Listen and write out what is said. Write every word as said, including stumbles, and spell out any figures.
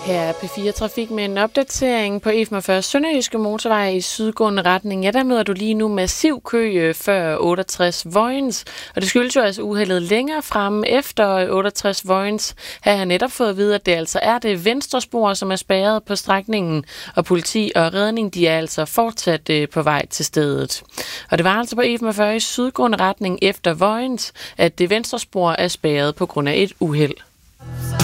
Her er P fire Trafik med en opdatering på E femogfyrre Sønderjyske Motorvej i sydgående retning. Ja, der møder du lige nu massiv kø før otteogtres Vojens, og det skyldes jo altså uheldet længere fremme efter otteogtres Vojens. Her har jeg netop fået at vide, at det altså er det venstre spor, som er spærret på strækningen, og politi og redning, de er altså fortsat på vej til stedet. Og det var altså på E femogfyrre i sydgående retning efter Vojens, at det venstre spor er spærret på grund af et uheld.